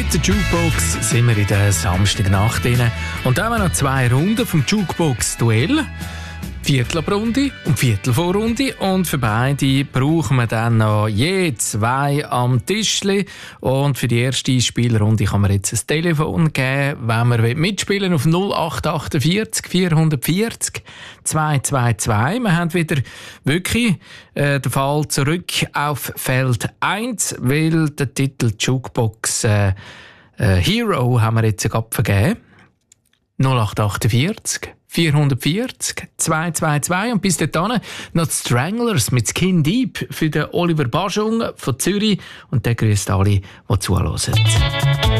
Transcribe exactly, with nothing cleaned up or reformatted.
Mit der Jukebox sind wir in der Samstagnacht drin. Und da haben wir noch zwei Runden vom Jukebox-Duell. Viertelrunde und Viertelvorrunde. Und für beide brauchen wir dann noch je zwei am Tischli. Und für die erste Spielrunde kann man jetzt ein Telefon geben, wenn man mitspielen will, auf null acht acht vier vier vier null zwei zwei zwei. Wir haben wieder wirklich äh, den Fall zurück auf Feld eins, weil der Titel Jukebox äh, äh, Hero haben wir jetzt gerade vergeben. null acht acht vier vier vier zwei zwei zwei. Und bis dahin noch die Stranglers mit Skin Deep für den Oliver Bajung von Zürich. Und der grüßt alle, die zuhören.